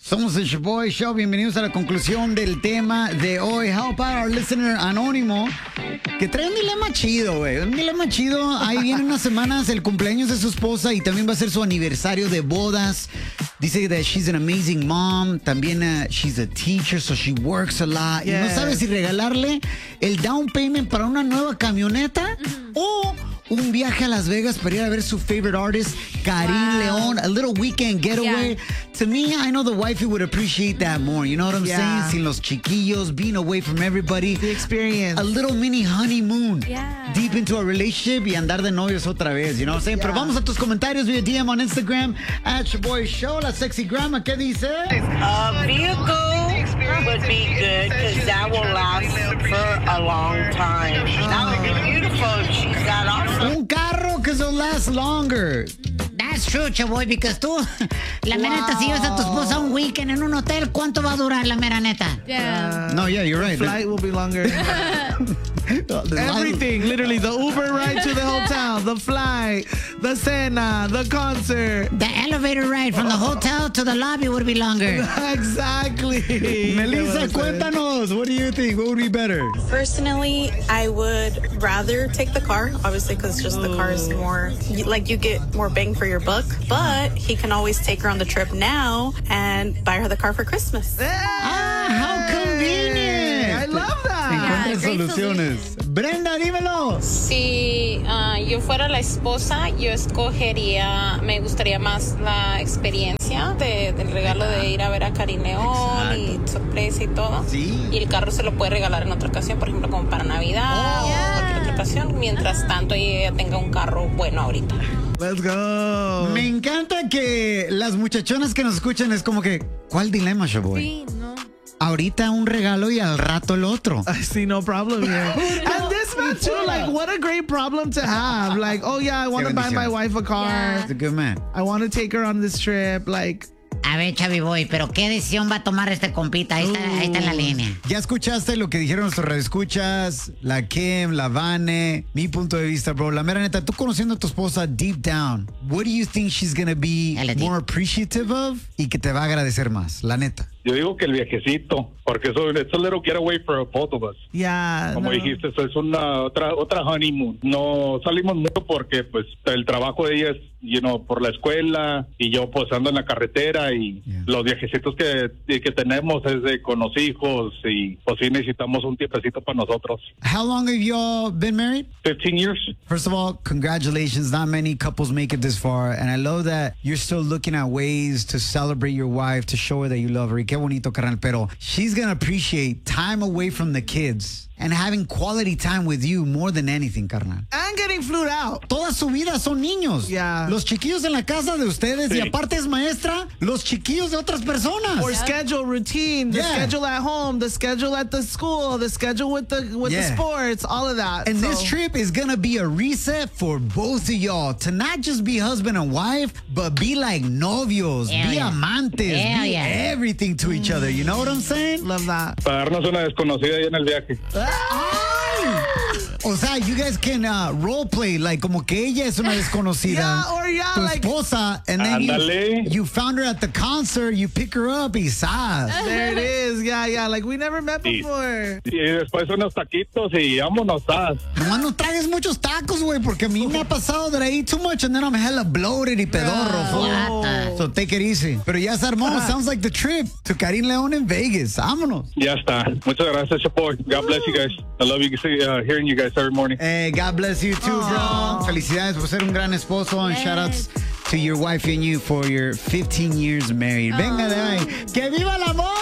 Somos el Shaboy Show. Bienvenidos a la conclusión del tema de hoy. Help out our listener anónimo, que trae un dilema chido, güey. Un dilema chido. Ahí vienen unas semanas el cumpleaños de su esposa y también va a ser su aniversario de bodas. Dice that she's an amazing mom. También she's a teacher, so she works a lot. Y no sabe si regalarle el down payment para una nueva camioneta o un viaje a Las Vegas para ir a ver su favorite artist, Karin León, a little weekend getaway. Yeah. To me, I know the wifey would appreciate that more. You know what I'm saying? Sin los chiquillos, being away from everybody. The experience. A little mini honeymoon. Yeah. Deep into a relationship y andar de novios otra vez. You know what I'm saying? Pero vamos a tus comentarios via DM on Instagram, @ShaboyShow. La sexy grandma, ¿qué dice? A vehicle would be good because that will last for a long time. That would be beautiful if she's that awesome. Un carro que will last longer. That's true, Chaboy, because tú, la mera neta, si llevas a tu esposa un weekend en un hotel, ¿cuánto va a durar la mera neta? Yeah. No, yeah, you're right. The flight will be longer. Everything, literally, the Uber ride to the hotel, the flight, the cena, the concert. The elevator ride from the hotel to the lobby would be longer. Exactly. Melissa, cuéntanos. What do you think? What would be better? Personally, I would rather take the car, obviously, because just the car is more, like, you get more bang for your buck. But he can always take her on the trip now and buy her the car for Christmas. How convenient. I love that. Encuentren soluciones. Brenda, dímelo. Si yo fuera la esposa, yo escogería, me gustaría más la experiencia del regalo de ir a ver a Karin León y sorpresa y todo. Sí. Y el carro se lo puede regalar en otra ocasión, por ejemplo, como para Navidad o cualquier otra ocasión, mientras tanto ella tenga un carro bueno ahorita. Let's go. Me encanta que las muchachonas que nos escuchan es como que, ¿cuál dilema, Shaboy? Sí, no. Ahorita un regalo y al rato el otro. I see no problem here. And this man too, like, what a great problem to have. Like, oh yeah, I want to buy my wife a car. He's a good man. I want to take her on this trip. Like, A ver, Chavi Boy, pero ¿qué decisión va a tomar este compita? Ahí está en la línea. Ya escuchaste lo que dijeron nuestros radioescuchas, la Kim, la Vane, mi punto de vista, bro. La mera neta, tú conociendo a tu esposa deep down, what do you think she's gonna be more appreciative of y que te va a agradecer más? La neta. Yo digo que el viajecito, porque it's a little getaway for both of us. yeah. Como no. dijiste, eso es una otra honeymoon. No salimos mucho porque pues el trabajo de ella es, por la escuela y yo pues ando en la carretera y los viajecitos que tenemos es con los hijos y pues sí necesitamos un tiempecito para nosotros. How long have you all been married? 15 years. First of all, congratulations. Not many couples make it this far. And I love that you're still looking at ways to celebrate your wife, to show her that you love her. Y qué bonito, carnal. Pero she's going to appreciate time away from the kids and having quality time with you more than anything, carnal. And getting flued out. Toda su vida son niños. Yeah. Los chiquillos en la casa de ustedes y aparte es maestra, los chiquillos de otras personas. Or schedule routine, the Yeah. schedule at home, the schedule at the school, the schedule with the sports, all of that. And So- this trip is going to be a reset for both of y'all to not just be husband and wife, but be like novios, Yeah, be yeah. amantes, Yeah, be yeah. everything to each other. You know what I'm saying? Love that. Para darnos una desconocida ahí en el viaje. O sea, you guys can role play like como que ella es una desconocida. Yeah, or yeah, tu like- esposa, and then Ándale. you found her at the concert, you pick her up y ¡zas! There it is. Yeah. Like we never met Sí. before. Y después unos taquitos y vámonos. Nomás no tragues muchos tacos, güey, porque a mí me ha pasado that I eat too much and then I'm hella bloated y pedorro. fool. What the- So take it easy. Pero ya se armó. Sounds like the trip to Karin León en Vegas. Vámonos. Ya está. Muchas gracias, Chapoy. God bless you guys. I love you hearing you guys every morning. Hey, God bless you too, bro. Felicidades por ser un gran esposo. And shout outs to your wife and you for your 15 years married. Venga de ahí. ¡Que viva el amor!